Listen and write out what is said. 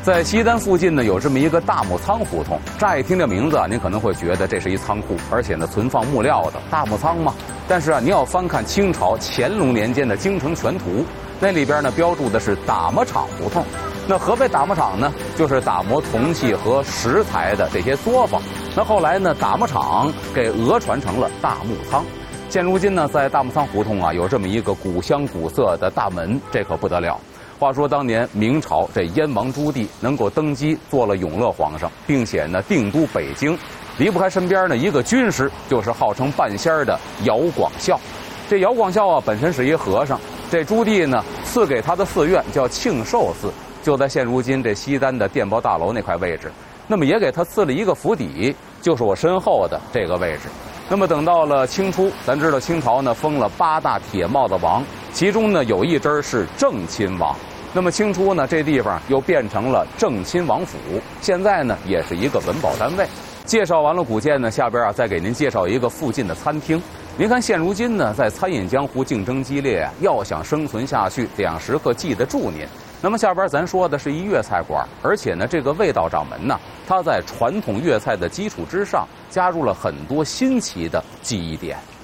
在西单附近呢，有这么一个大木仓胡同。乍一听这名字啊，您可能会觉得这是一仓库，而且呢存放木料的大木仓嘛。但是啊，您要翻看清朝乾隆年间的《京城全图》，那里边呢标注的是打磨厂胡同。那何谓打磨厂呢？就是打磨铜器和石材的这些作坊。那后来呢，打磨厂给讹传成了大木仓。现如今呢，在大木仓胡同啊，有这么一个古香古色的大门，这可不得了。话说当年明朝这燕王朱棣能够登基做了永乐皇上，并且呢定都北京，离不开身边的一个军师，就是号称半仙的姚广孝。这姚广孝啊本身是一和尚，这朱棣呢赐给他的寺院叫庆寿寺，就在现如今这西单的电报大楼那块位置。那么也给他赐了一个府邸，就是我身后的这个位置。那么等到了清初，咱知道清朝呢封了8大铁帽子王，其中呢有一支是正亲王。那么清初呢，这地方又变成了正亲王府，现在呢也是一个文保单位。介绍完了古建呢，下边啊再给您介绍一个附近的餐厅。您看现如今呢，在餐饮江湖竞争激烈啊，要想生存下去，得让食客记得住您。那么下边咱说的是一粤菜馆，而且呢，这个味道掌门呢，他在传统粤菜的基础之上，加入了很多新奇的记忆点。